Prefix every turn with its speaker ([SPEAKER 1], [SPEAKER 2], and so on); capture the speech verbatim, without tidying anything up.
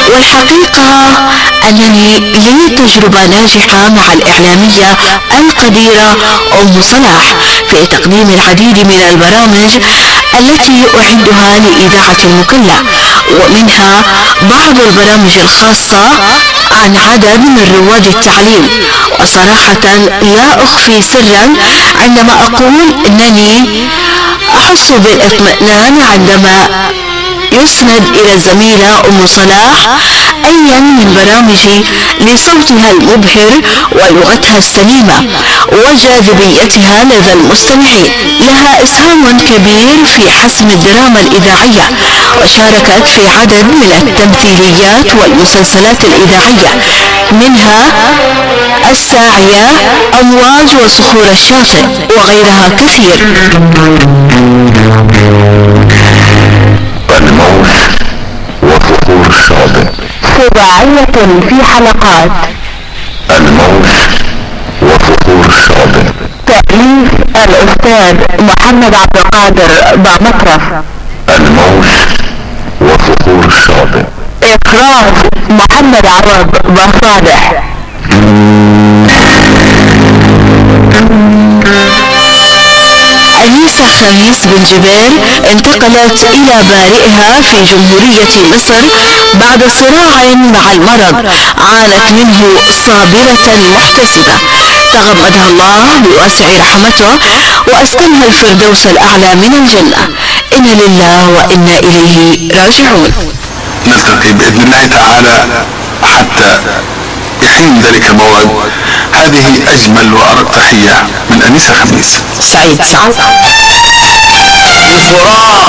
[SPEAKER 1] والحقيقة أنني لي تجربة ناجحة مع الإعلامية القديرة أم صلاح في تقديم العديد من البرامج التي أعدها لإذاعة المكلا، ومنها بعض البرامج الخاصة عن عدد من رواد التعليم. وصراحة لا أخفي سرا عندما أقول أنني أحس بالاطمئنان عندما يسند إلى الزميلة أم صلاح أيا من برامجي لصوتها المبهر ولغتها السليمة وجاذبيتها لدى المستمعين. لها إسهام كبير في حسم الدراما الإذاعية، وشاركت في عدد من التمثيليات والمسلسلات الإذاعية، منها الساعية، أمواج، وصخور الشاطئ، وغيرها كثير.
[SPEAKER 2] الموج وصخور الشاطئ
[SPEAKER 3] سباعية في حلقات.
[SPEAKER 2] الموج وصخور الشاطئ
[SPEAKER 3] تأليف الأستاذ محمد عبد القادر بامطرف.
[SPEAKER 2] الموج وصخور الشاطئ
[SPEAKER 3] إخراج محمد عوض بصالح.
[SPEAKER 1] أنيسة خميس بن جبير انتقلت إلى بارئها في جمهورية مصر بعد صراع مع المرض عانت منه صابرة محتسبة، تغمدها الله بواسع رحمته وأسكنها الفردوس الأعلى من الجنة. إنا لله وإنا إليه راجعون.
[SPEAKER 2] نلتقي بإذن الله تعالى حتى يحين ذلك الموعد. هذه أجمل وأرق تحية من أنيسة خميس.
[SPEAKER 1] سعيد سعد.
[SPEAKER 2] الفراق